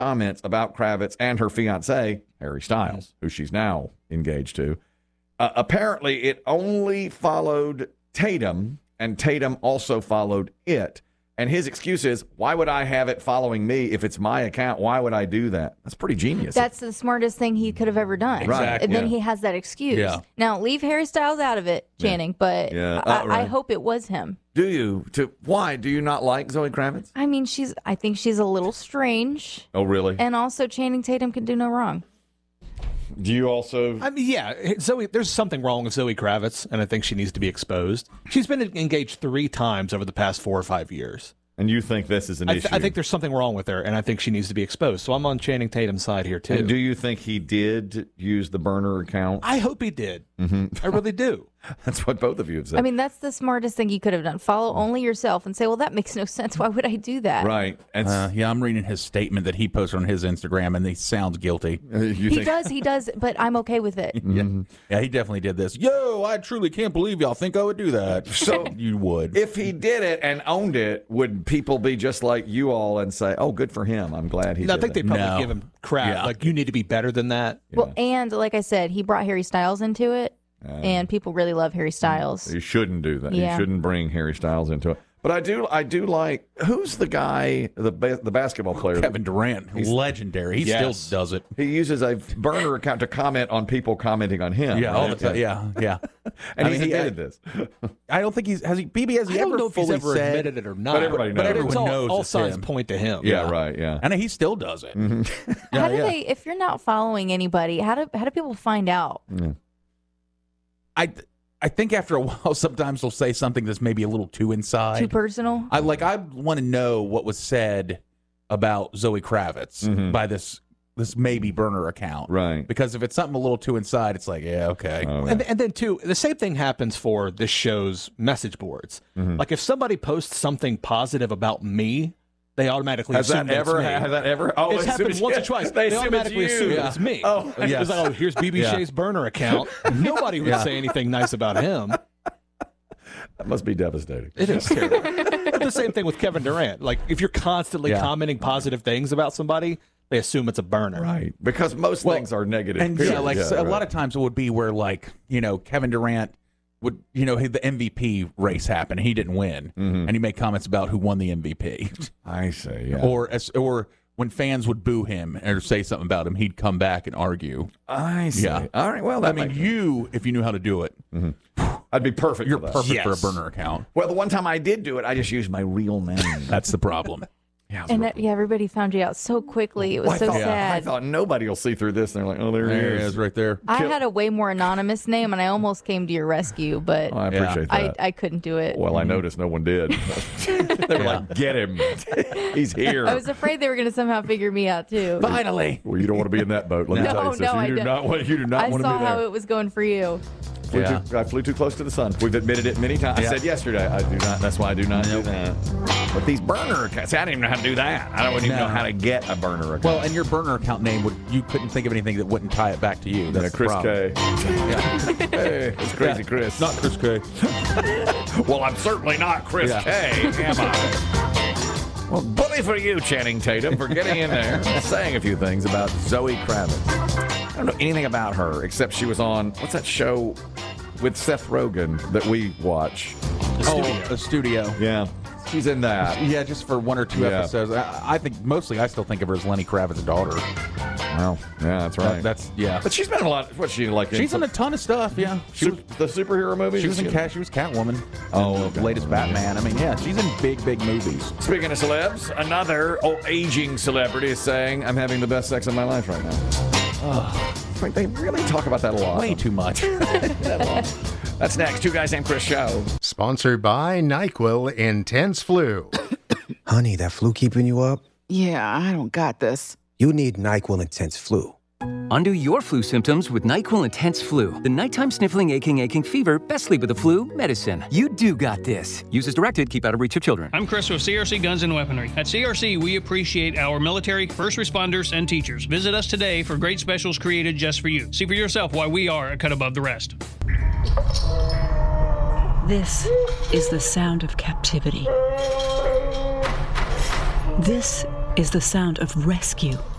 comments about Kravitz and her fiancé, Harry Styles, who she's now engaged to. Apparently, it only followed Tatum, and Tatum also followed it. And his excuse is, why would I have it following me if it's my account? Why would I do that? That's pretty genius. That's the smartest thing he could have ever done. Right. And then he has that excuse. Yeah. Now, leave Harry Styles out of it, Channing, but I hope it was him. Do you? Why? Do you not like Zoe Kravitz? I mean, I think she's a little strange. Oh, really? And also, Channing Tatum can do no wrong. Do you also? I mean, yeah, Zoe. There's something wrong with Zoe Kravitz, and I think she needs to be exposed. She's been engaged 3 times over the past 4 or 5 years. And you think this is an issue? I think there's something wrong with her, and I think she needs to be exposed. So I'm on Channing Tatum's side here, too. And do you think he did use the burner account? I hope he did. I really do. That's what both of you have said. I mean, that's the smartest thing you could have done. Follow only yourself and say, well, that makes no sense. Why would I do that? Right. And yeah, I'm reading his statement that he posted on his Instagram, and he sounds guilty. He does, but I'm okay with it. Yeah, he definitely did this. Yo, I truly can't believe y'all think I would do that. So you would. If he did it and owned it, would people be just like you all and say, oh, good for him. I'm glad he did I think they probably give him crap. Yeah. Like, you need to be better than that. Well, and like I said, he brought Harry Styles into it, and people really love Harry Styles. You shouldn't do that. Yeah. You shouldn't bring Harry Styles into it. But I do like, who's the guy, the basketball player? Kevin Durant. He's legendary. He still does it. He uses a burner account to comment on people commenting on him. Yeah, all the time. Yeah. And he's admitted this. I don't think has he I don't know if he's ever admitted it or not. But everybody knows. But Everyone knows all it's signs him. point to him. Yeah, right, yeah. And he still does it. How do they, if you're not following anybody, how do people find out? I think after a while, sometimes they'll say something that's maybe a little too inside. Too personal? I want to know what was said about Zoe Kravitz by this maybe burner account. Right. Because if it's something a little too inside, it's like, yeah, okay. Oh, And then, too, the same thing happens for this show's message boards. Like, if somebody posts something positive about me, they automatically assume that it's me. Has that ever? Oh, It's happened once or twice. They automatically assume it's me. Oh, It's like, oh, here's BB Shea's burner account. Nobody would say anything nice about him. That must be devastating. It is terrible. But the same thing with Kevin Durant. Like, if you're constantly commenting positive things about somebody, they assume it's a burner. Right. Because most things are negative. And a lot of times it would be where, like, Kevin Durant would, the MVP race happened. He didn't win. And he made comments about who won the MVP. I see, yeah. Or when fans would boo him or say something about him, he'd come back and argue. I see. Yeah. All right, well, I mean, if you knew how to do it, I'd be perfect you're for that. perfect for a burner account. Well, the one time I did do it, I just used my real name. That's the problem. Yeah, And everybody found you out so quickly. It was so I sad. thought nobody will see through this. And they're like, oh, there he is. right there. I had a way more anonymous name, and I almost came to your rescue, but I appreciate that. I couldn't do it. Well, I noticed no one did. They were like, get him. He's here. I was afraid they were going to somehow figure me out, too. Finally. Well, you don't want to be in that boat. Let me tell you, sis. I You do not want to be I saw there. how it was going for you. I flew too close to the sun. We've admitted it many times. I said yesterday, I do not. That's why I do not do that. But these burner accounts, I didn't even know how to do that. I don't even know how to get a burner account. Well, and your burner account name you couldn't think of anything that wouldn't tie it back to you. That's Chris the problem. K. Hey, it's Crazy Chris. Not Chris K. Well, I'm certainly not Chris K, am I? Well, bully for you, Channing Tatum, for getting in there and saying a few things about Zoe Kravitz. I don't know anything about her except she was on, what's that show with Seth Rogen that we watch? A studio. Yeah. She's in that. Yeah, just for 1 or 2 episodes. I think mostly I still think of her as Lenny Kravitz's daughter. Wow. Yeah, that's right. But she's been in a lot. What's she like? She's in a ton of stuff. Yeah, the superhero movies. She was in She was Catwoman. Oh, the latest Batman. I mean, yeah, she's in big movies. Speaking of celebs, another aging celebrity is saying, "I'm having the best sex of my life right now." They really talk about that a lot. Way too much. That's next. Two Guys Named Chris show. Sponsored by NyQuil Intense Flu. Honey, that flu keeping you up? Yeah, I don't got this. You need NyQuil Intense Flu. Undo your flu symptoms with NyQuil Intense Flu. The nighttime sniffling, aching fever, best sleep with the flu medicine. You do got this. Use as directed. Keep out of reach of children. I'm Chris with CRC Guns and Weaponry. At CRC, we appreciate our military, first responders, and teachers. Visit us today for great specials created just for you. See for yourself why we are a cut above the rest. This is the sound of captivity. This is the sound of rescue.